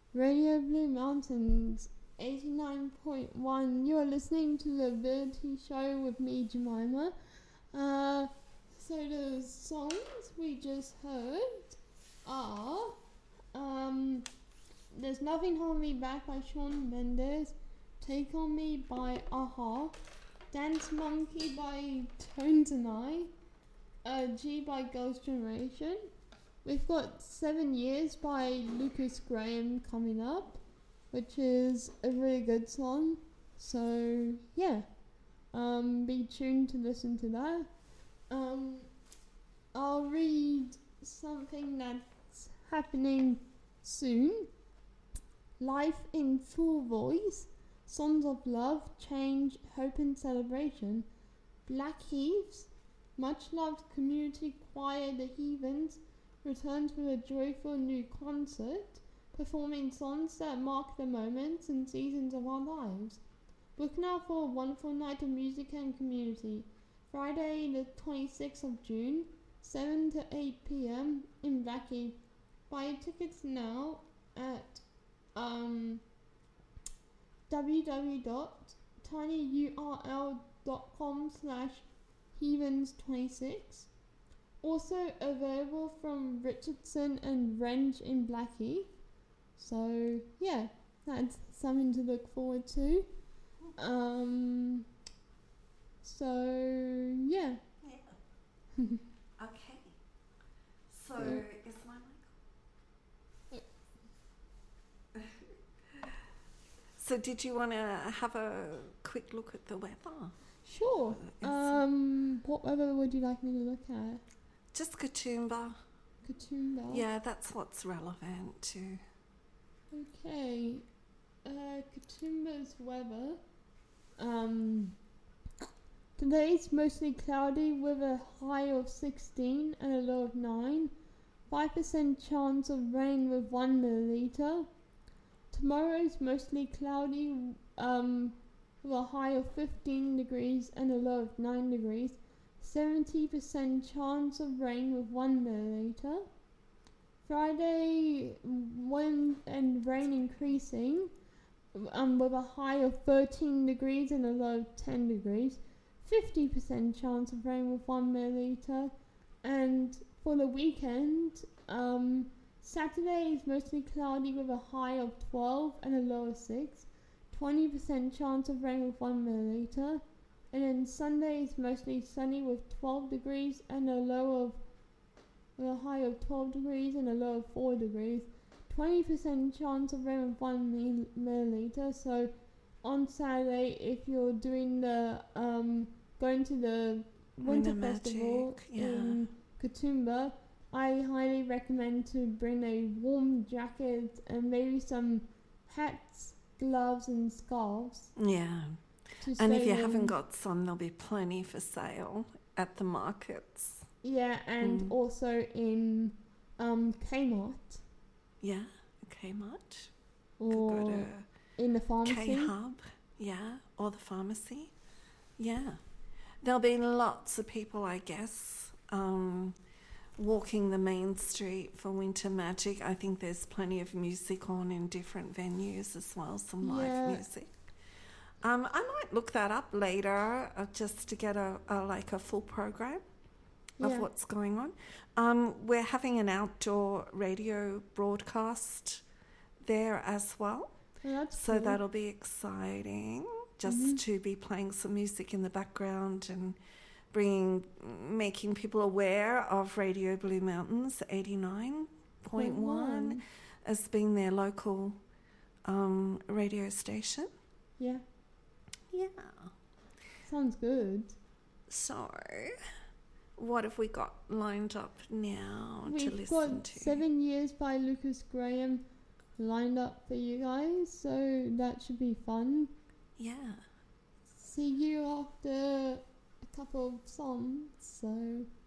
Radio Blue Mountains 89.1. You're listening to the Ability Show with me, Jemima. So the songs we just heard are There's Nothing Holding Me Back by Shawn Mendes, Take On Me by a-ha, Dance Monkey by Tones and I, G by Girls' Generation. We've got 7 Years by Lucas Graham coming up, which is a really good song. So yeah, be tuned to listen to that. I'll read something that's happening soon. Life in Full Voice, Songs of Love, Change, Hope and Celebration. Blackheath's much loved community choir, The Heathens, returns with a joyful new concert, performing songs that mark the moments and seasons of our lives. Book now for a wonderful night of music and community. Friday the 26th of June, 7 to 8 p.m. in Blackheath. Buy tickets now at www.tinyurl.com/heathens26. Also available from Richardson and Renge in Blackheath. So yeah, that's something to look forward to. So yeah. Okay. So is my mic? So did you want to have a quick look at the weather? Sure. What weather would you like me to look at? Just Katoomba. Katoomba. Yeah, that's what's relevant to. Okay. Katoomba's weather. Today's mostly cloudy with a high of 16 and a low of 9. 5% chance of rain with 1 milliliter. Tomorrow's mostly cloudy with a high of 15 degrees and a low of 9 degrees. 70% chance of rain with 1 milliliter. Friday, wind and rain increasing with a high of 13 degrees and a low of 10 degrees. 50% chance of rain with 1 milliliter. And for the weekend, Saturday is mostly cloudy with a high of 12 and a low of 6. 20% chance of rain with 1 milliliter. And then Sunday is mostly sunny with 12 degrees and a high of 12 degrees and a low of 4 degrees. 20% chance of rain with 1 milliliter. So on Saturday, if you're doing the going to the Winter Festival in Katoomba, I highly recommend to bring a warm jacket and maybe some hats, gloves and scarves. Yeah. And if you haven't got some, there'll be plenty for sale at the markets. Yeah, and also in Kmart. Yeah, Kmart. Or go to in the pharmacy. K-Hub, yeah, or the pharmacy. Yeah. There'll be lots of people, I guess, walking the main street for Winter Magic. I think there's plenty of music on in different venues as well, some live music. I might look that up later just to get a full program of what's going on. We're having an outdoor radio broadcast there as well. So that'll be exciting just to be playing some music in the background and making people aware of Radio Blue Mountains 89.1 as being their local radio station. Yeah. Yeah. Sounds good. So, what have we got lined up now to listen to? We've got 7 Years by Lucas Graham lined up for you guys, so that should be fun. Yeah. See you after a couple of songs, so